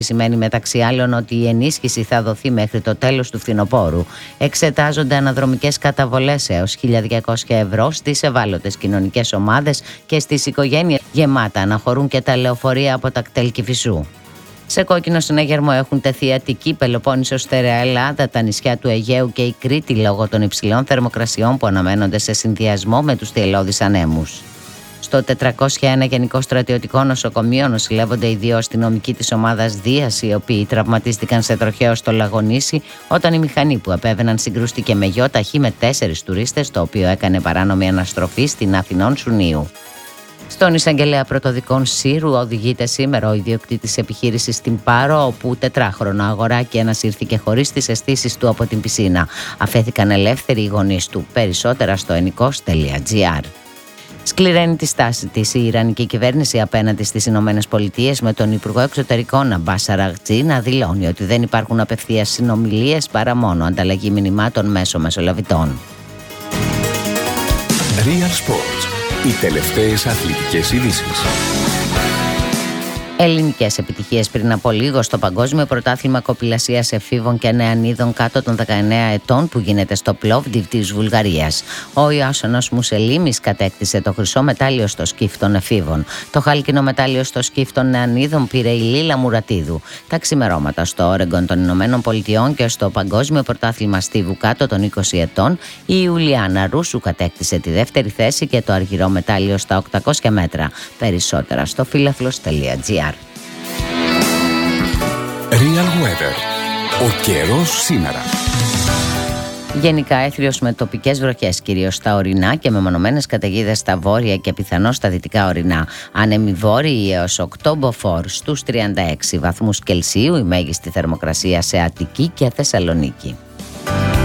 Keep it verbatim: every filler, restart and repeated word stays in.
Σημαίνει μεταξύ άλλων ότι η ενίσχυση θα δοθεί μέχρι το τέλος του φθινοπόρου. Εξετάζονται αναδρομικές καταβολές έως χίλια διακόσια ευρώ στις ευάλωτες κοινωνικές ομάδες και στις οικογένειες γεμάτα να χωρούν και τα λεωφορεία από τα κτέλ Κηφισού. Σε κόκκινο συναγερμό έχουν τεθεί Αττική, Πελοπόννησος, Στερεά Ελλάδα, τα νησιά του Αιγαίου και η Κρήτη λόγω των υψηλών θερμοκρασιών που αναμένονται σε συνδυασμό με τους θυελλώδεις ανέμους. Στο τετρακόσια ένα Γενικό Στρατιωτικό Νοσοκομείο νοσηλεύονται οι δύο αστυνομικοί της ομάδας Δίας, οι οποίοι τραυματίστηκαν σε τροχαίο στο Λαγονήσι όταν η μηχανή που επέβαιναν συγκρούστηκε με γιο ταχύ με τέσσερις τουρίστες, το οποίο έκανε παράνομη αναστροφή στην Αθηνών Σουνίου. Στον εισαγγελέα πρωτοδικών Σύρου οδηγείται σήμερα ο ιδιοκτήτης επιχείρησης στην Πάρο, όπου τετράχρονο αγοράκι ανασύρθηκε χωρίς τις αισθήσεις του από την πισίνα. Αφέθηκαν ελεύθεροι οι γονείς του. Περισσότερα στο ενικός τελεία τζι άρ. Σκληραίνει τη στάση της η Ιρανική κυβέρνηση απέναντι στις Ηνωμένες Πολιτείες, με τον Υπουργό Εξωτερικών Αμπάς Αραγτζή να δηλώνει ότι δεν υπάρχουν απευθείας συνομιλίες παρά μόνο ανταλλαγή μηνυμάτων μέσω μεσολαβητών. Real Sports. Οι τελευταίες αθλητικές ειδήσεις. Ελληνικές επιτυχίες πριν από λίγο στο Παγκόσμιο Πρωτάθλημα Κοπηλασίας Εφήβων και Νεανίδων κάτω των δεκαεννέα ετών που γίνεται στο Πλόβντιβ της Βουλγαρίας. Ο Ιάσονας Μουσελίμης κατέκτησε το χρυσό μετάλλιο στο σκιφ των εφήβων. Το χάλκινο μετάλλιο στο σκιφ των Νεανίδων πήρε η Λίλα Μουρατίδου. Τα ξημερώματα στο Όρεγκον των Ηνωμένων Πολιτειών και στο Παγκόσμιο Πρωτάθλημα Στίβου κάτω των είκοσι ετών η Ιουλιάνα Ρούσου κατέκτησε τη δεύτερη θέση και το αργυρό μετάλλιο στα οκτακόσια μέτρα. Περισσότερα στο φίλαθλος τελεία τζι άρ. Real Weather. Ο καιρός σήμερα. Γενικά έθριος με τοπικές βροχές, κυρίως στα ορεινά και μεμονωμένες καταιγίδες στα βόρεια και πιθανώς στα δυτικά ορεινά. Άνεμοι βόρειοι έως οκτώ μποφόρ στους τριάντα έξι βαθμούς Κελσίου, η μέγιστη θερμοκρασία σε Αττική και Θεσσαλονίκη.